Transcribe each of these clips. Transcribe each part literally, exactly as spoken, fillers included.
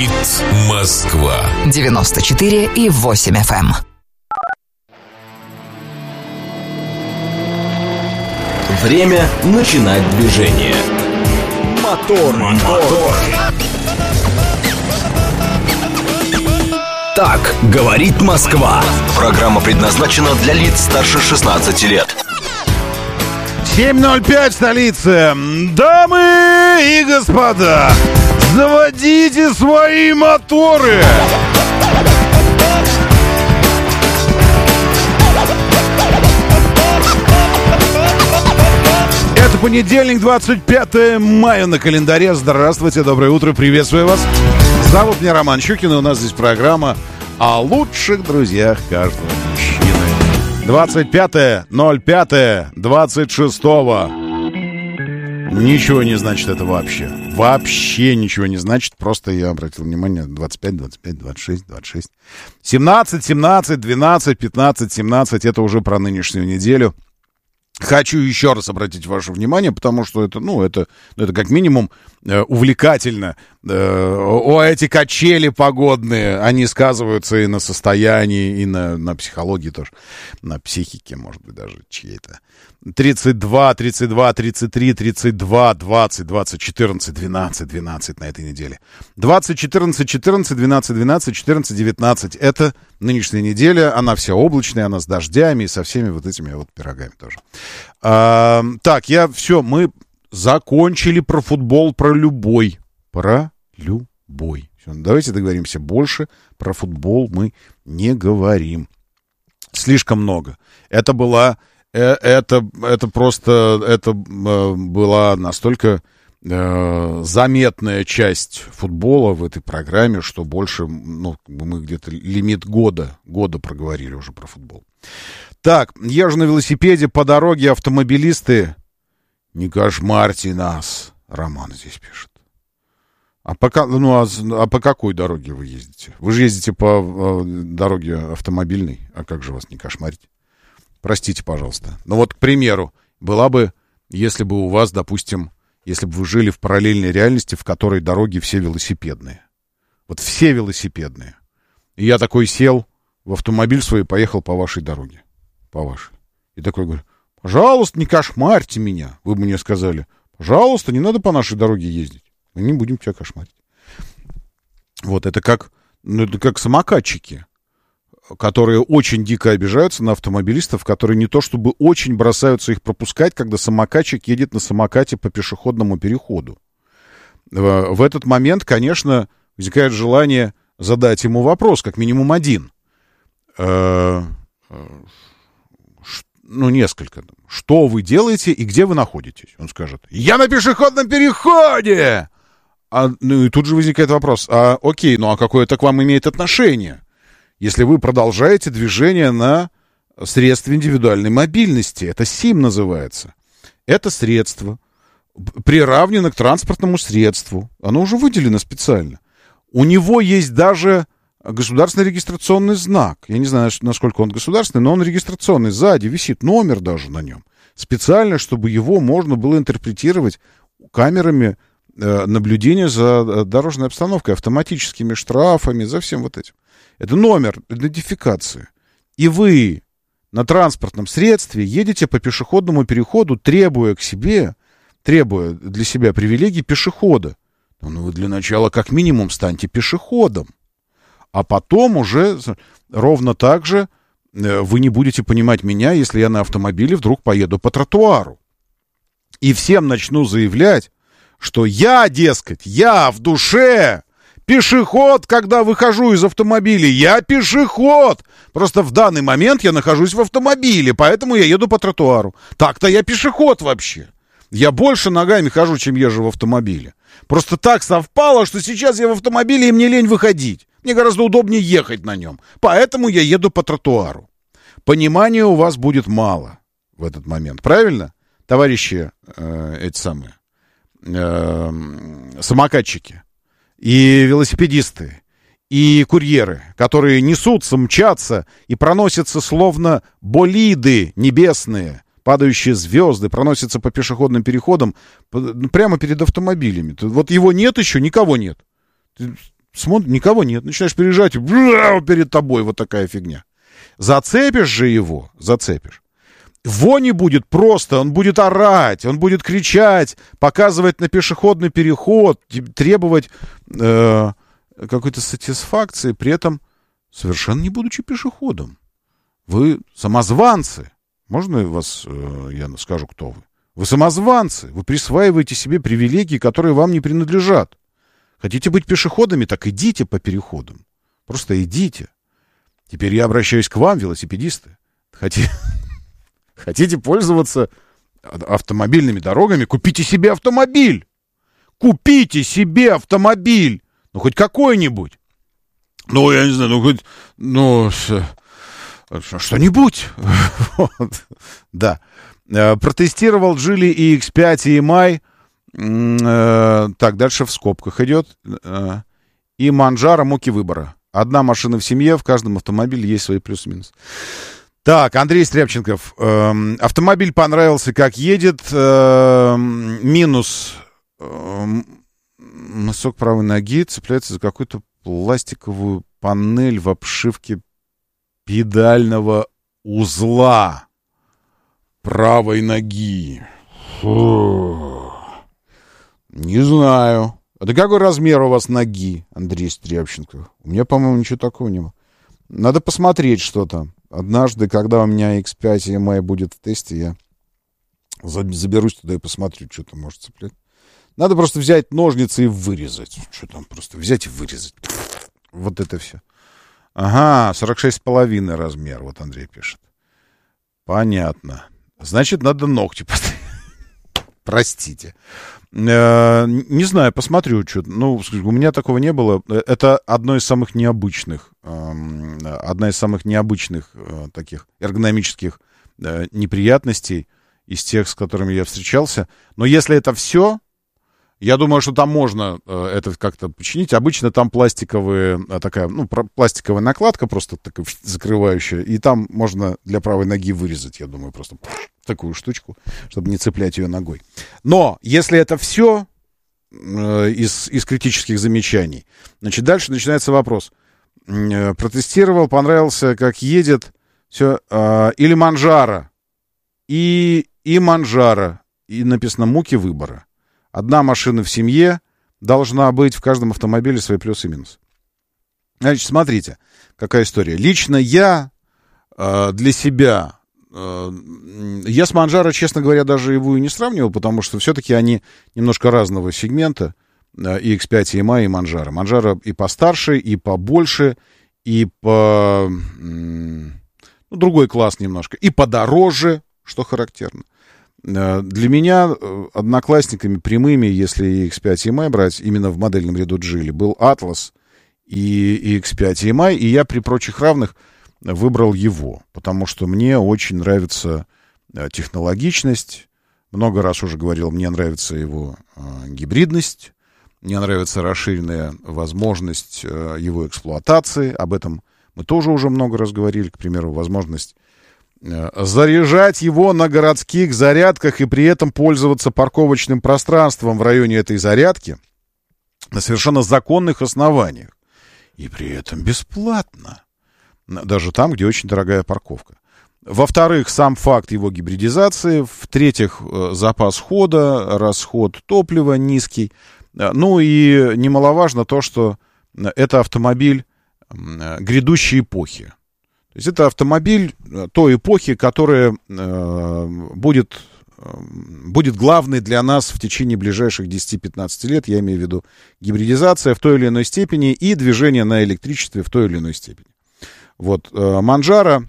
Говорит Москва. девяносто четыре и восемь эф эм. Время начинать движение. Мотор, мотор. Так говорит Москва. Программа предназначена для лиц старше шестнадцати лет. семь ноль пять, столица. Дамы и господа, заводите свои моторы. Это понедельник, двадцать пятое мая на календаре. Здравствуйте, доброе утро, приветствую вас. Зовут меня Роман Щукин, и у нас здесь программа о лучших друзьях каждого мужчины. двадцать пятое ноль пятое двадцать шестого. Ничего не значит это вообще. Вообще ничего не значит. Просто я обратил внимание: двадцать пять, двадцать пять, двадцать шесть, двадцать шесть, семнадцать, семнадцать, двенадцать, пятнадцать, семнадцать. Это уже про нынешнюю неделю. Хочу еще раз обратить ваше внимание, потому что это, ну, это, это как минимум э, увлекательно. Э, о, эти качели погодные, они сказываются и на состоянии, и на, на психологии тоже. На психике, может быть, даже чьей-то. тридцать два, тридцать два, тридцать три, тридцать два, двадцать, двадцать, четырнадцать, двенадцать, двенадцать на этой неделе. двадцать, четырнадцать, четырнадцать, двенадцать, двенадцать, четырнадцать, девятнадцать. Это нынешняя неделя. Она вся облачная, она с дождями и со всеми вот этими вот пирогами тоже. А, так, я все, мы закончили про футбол, про любой. Про любой. Все, давайте договоримся, больше про футбол мы не говорим. Слишком много. Это была... Это, это просто, это была настолько э, заметная часть футбола в этой программе, что больше, ну, мы где-то лимит года, года проговорили уже про футбол. Так, езжу на велосипеде по дороге, автомобилисты, не кошмарьте нас, Роман здесь пишет. А по, ну, а, а по какой дороге вы ездите? Вы же ездите по э, дороге автомобильной, а как же вас не кошмарить? Простите, пожалуйста. Ну вот, к примеру, была бы, если бы у вас, допустим, если бы вы жили в параллельной реальности, в которой дороги все велосипедные. Вот все велосипедные. И я такой сел в автомобиль свой и поехал по вашей дороге. По вашей. И такой говорю: пожалуйста, не кошмарьте меня. Вы бы мне сказали: пожалуйста, не надо по нашей дороге ездить. Мы не будем тебя кошмарить. Вот, это как, ну, это как самокатчики, которые очень дико обижаются на автомобилистов, которые не то чтобы очень бросаются их пропускать, когда самокатчик едет на самокате по пешеходному переходу. В этот момент, конечно, возникает желание задать ему вопрос, как минимум один. Ну, несколько. Что вы делаете и где вы находитесь? Он скажет: я на пешеходном переходе! А, ну и тут же возникает вопрос: а окей, ну а какое это к вам имеет отношение? Если вы продолжаете движение на средстве индивидуальной мобильности. Это СИМ называется. Это средство приравнено к транспортному средству. Оно уже выделено специально. У него есть даже государственный регистрационный знак. Я не знаю, насколько он государственный, но он регистрационный. Сзади висит номер даже на нем. Специально, чтобы его можно было интерпретировать камерами э, наблюдения за дорожной обстановкой, автоматическими штрафами, за всем вот этим. Это номер идентификации. И вы на транспортном средстве едете по пешеходному переходу, требуя к себе, требуя для себя привилегий пешехода. Ну, вы для начала как минимум станьте пешеходом. А потом уже ровно так же вы не будете понимать меня, если я на автомобиле вдруг поеду по тротуару. И всем начну заявлять, что я, дескать, я в душе... пешеход, когда выхожу из автомобиля. Я пешеход. Просто в данный момент я нахожусь в автомобиле, поэтому я еду по тротуару. Так-то я пешеход вообще. Я больше ногами хожу, чем езжу в автомобиле. Просто так совпало, что сейчас я в автомобиле, и мне лень выходить. Мне гораздо удобнее ехать на нем. Поэтому я еду по тротуару. Понимания у вас будет мало в этот момент. Правильно? Товарищи э, эти самые э, самокатчики. И велосипедисты, и курьеры, которые несутся, мчатся и проносятся словно болиды небесные, падающие звезды, проносятся по пешеходным переходам прямо перед автомобилями. Вот его нет еще, никого нет. смотришь, никого нет. Начинаешь переезжать, перед тобой вот такая фигня. Зацепишь же его, зацепишь. Вони будет просто, он будет орать, он будет кричать, показывать на пешеходный переход, требовать э, какой-то сатисфакции, при этом совершенно не будучи пешеходом. Вы самозванцы. Можно вас, э, я скажу, кто вы? Вы самозванцы. Вы присваиваете себе привилегии, которые вам не принадлежат. Хотите быть пешеходами, так идите по переходам. Просто идите. Теперь я обращаюсь к вам, велосипедисты. Хотите... Хотите пользоваться автомобильными дорогами? Купите себе автомобиль! Купите себе автомобиль! Ну, хоть какой-нибудь. Ну, я не знаю, ну, хоть... Ну, что-нибудь. Вот. Да. Протестировал Geely и икс пять и эм ай. Так, дальше в скобках идет. И Манджаро, муки выбора. Одна машина в семье, в каждом автомобиле есть свои плюсы-минусы. Так, Андрей Стряпченков. Э, автомобиль понравился, как едет. Э, минус. Э, носок правой ноги цепляется за какую-то пластиковую панель в обшивке педального узла правой ноги. Фу. Не знаю. А да какой размер у вас ноги, Андрей Стряпченков? У меня, по-моему, ничего такого не было. Надо посмотреть, что там. Однажды, когда у меня икс пять и эм ай будет в тесте, я заберусь туда и посмотрю, что там может цеплять. Надо просто взять ножницы и вырезать. Что там просто взять и вырезать. Вот это все. Ага, сорок шесть с половиной размер, вот Андрей пишет. Понятно. Значит, надо ногти поставить. Простите. Не знаю, посмотрю, что. Ну, у меня такого не было. Это одно из самых необычных, одна из самых необычных таких эргономических неприятностей из тех, с которыми я встречался. Но если это все, я думаю, что там можно это как-то починить. Обычно там пластиковая такая, ну, пластиковая накладка просто такая закрывающая, и там можно для правой ноги вырезать, я думаю, просто такую штучку, чтобы не цеплять ее ногой. Но если это все э, из, из критических замечаний, значит, дальше начинается вопрос. Э, протестировал, понравился, как едет, все, э, или Манджаро, и, и Манджаро, и написано муки выбора. Одна машина в семье, должна быть в каждом автомобиле свои плюсы и минусы. Значит, смотрите, какая история. Лично я э, для себя... Я с Манджаро, честно говоря, даже его и не сравнивал, потому что все-таки они немножко разного сегмента, и икс пять и эм ай, и Манджаро. Манджаро и постарше, и побольше, и по... Ну, другой класс немножко, и подороже, что характерно. Для меня одноклассниками прямыми, если икс пять и эм ай брать, именно в модельном ряду Geely, был Atlas и икс пять и эм ай, и я при прочих равных выбрал его, потому что мне очень нравится технологичность. Много раз уже говорил, мне нравится его э, гибридность, мне нравится расширенная возможность э, его эксплуатации. Об этом мы тоже уже много раз говорили. К примеру, возможность э, заряжать его на городских зарядках и при этом пользоваться парковочным пространством в районе этой зарядки на совершенно законных основаниях. И при этом бесплатно. Даже там, где очень дорогая парковка. Во-вторых, сам факт его гибридизации. В-третьих, запас хода, расход топлива низкий. Ну и немаловажно то, что это автомобиль грядущей эпохи. То есть это автомобиль той эпохи, которая будет, будет главной для нас в течение ближайших десяти-пятнадцати лет. Я имею в виду гибридизация в той или иной степени и движение на электричестве в той или иной степени. Вот, Манджаро,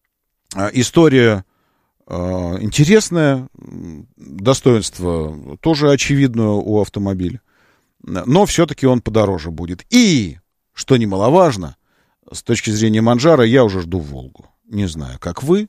история интересная, достоинство тоже очевидно у автомобиля, но все-таки он подороже будет. И, что немаловажно, с точки зрения Манджаро, я уже жду Волгу. Не знаю, как вы,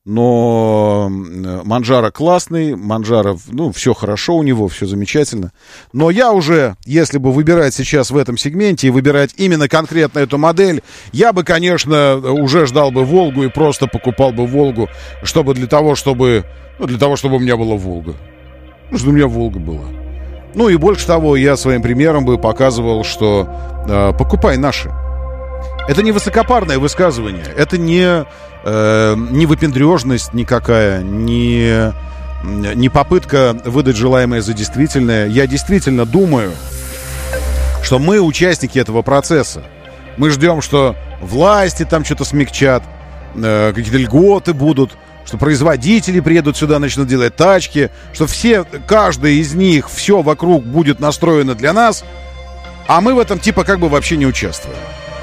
но Манджаро классный, Манджаро, ну, все хорошо у него, все замечательно. Но я уже, если бы выбирать сейчас в этом сегменте и выбирать именно конкретно эту модель, я бы, конечно, уже ждал бы Волгу и просто покупал бы Волгу, чтобы для того, чтобы, ну, для того, чтобы у меня была Волга. Ну, чтобы у меня Волга была. Ну и больше того, я своим примером бы показывал, что э, покупай наши. Это не высокопарное высказывание, это не, э, не выпендрежность никакая, не, не попытка выдать желаемое за действительное. Я действительно думаю, что мы участники этого процесса. Мы ждем, что власти там что-то смягчат, э, какие-то льготы будут, что производители приедут сюда, начнут делать тачки, что все, каждый из них, все вокруг будет настроено для нас, а мы в этом типа как бы вообще не участвуем.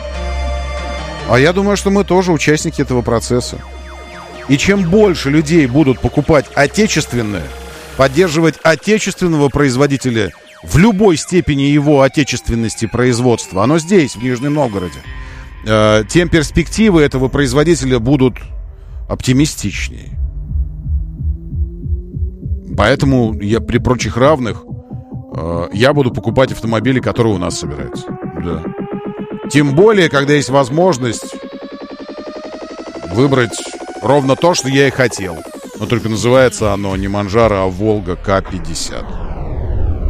А я думаю, что мы тоже участники этого процесса. И чем больше людей будут покупать отечественное, поддерживать отечественного производителя в любой степени его отечественности производства, оно здесь, в Нижнем Новгороде, э, тем перспективы этого производителя будут оптимистичнее. Поэтому я при прочих равных э, я буду покупать автомобили, которые у нас собираются. Да. Тем более, когда есть возможность выбрать ровно то, что я и хотел. Но только называется оно не Манжаро, а Волга К пятьдесят.